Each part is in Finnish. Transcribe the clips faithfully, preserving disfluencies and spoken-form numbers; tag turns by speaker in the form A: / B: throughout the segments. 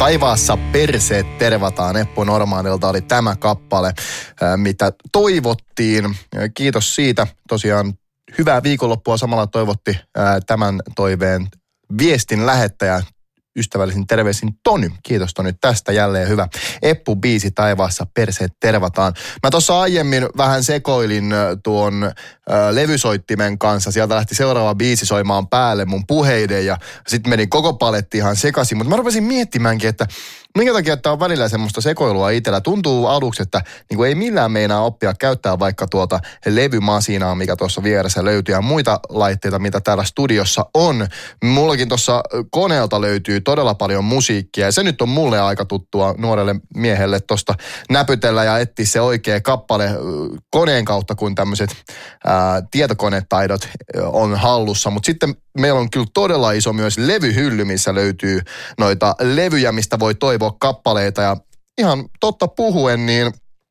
A: Taivaassa perseet tervataan. Eppu Normaanilta oli tämä kappale, mitä toivottiin. Kiitos siitä. Tosiaan hyvää viikonloppua samalla toivotti tämän toiveen viestin lähettäjä. Ystävällisin terveisin Tony. Kiitos Tony tästä, jälleen hyvä. Eppu biisi Taivaassa perseet tervataan. Mä tuossa aiemmin vähän sekoilin tuon ö, levysoittimen kanssa. Sieltä lähti seuraava biisi soimaan päälle mun puheiden ja sitten meni koko paletti ihan sekaisin. Mutta mä rupesin miettimäänkin, että minkä takia tämä on välillä semmoista sekoilua itsellä. Tuntuu aluksi, että niin kuin ei millään meinaa oppia käyttää vaikka tuota levymasinaa, mikä tuossa vieressä löytyy, ja muita laitteita, mitä täällä studiossa on. Mullakin tuossa koneelta löytyy todella paljon musiikkia, ja se nyt on mulle aika tuttua nuorelle miehelle tuosta näpytellä ja etsiä se oikea kappale koneen kautta, kun tämmöiset ää, tietokonetaidot on hallussa. Mutta sitten meillä on kyllä todella iso myös levyhylly, missä löytyy noita levyjä, mistä voi toivoa kappaleita. Ja ihan totta puhuen, niin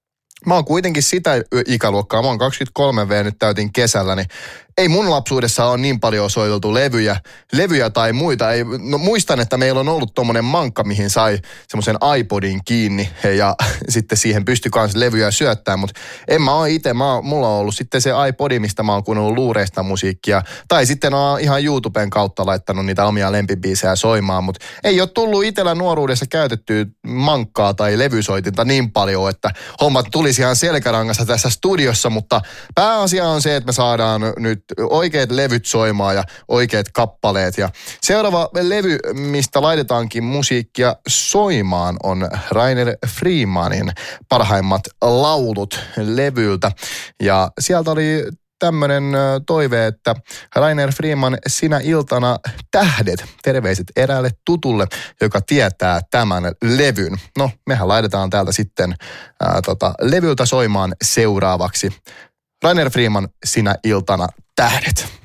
A: mä oon kuitenkin sitä ikäluokkaa. Mä oon kaksikymmentäkolme vuotta nyt täytin kesällä, niin ei mun lapsuudessa ole niin paljon soiteltu levyjä, levyjä tai muita. Ei, no muistan, että meillä on ollut tommonen mankka, mihin sai semmoisen iPodin kiinni ja sitten siihen pystyi kans levyjä syöttämään, mutta en mä oo itse, mulla on ollut sitten se iPodi, mistä mä oon kuunnellut luureista musiikkia, tai sitten on ihan YouTuben kautta laittanut niitä omia lempibiisejä soimaan, mutta ei ole tullut itsellä nuoruudessa käytettyä mankkaa tai levysoitinta niin paljon, että hommat tulisi ihan selkärangassa tässä studiossa, mutta pääasia on se, että me saadaan nyt oikeat levyt soimaan ja oikeat kappaleet. Ja seuraava levy, mistä laitetaankin musiikkia soimaan, on Rainer Freemanin parhaimmat laulut levyltä. Ja sieltä oli tämmöinen toive, että Rainer Freeman, sinä iltana tähdet. Terveiset eräälle tutulle, joka tietää tämän levyn. No, mehän laitetaan täältä sitten ää, tota, levyltä soimaan seuraavaksi. Rainer Freeman, sinä iltana tähdet.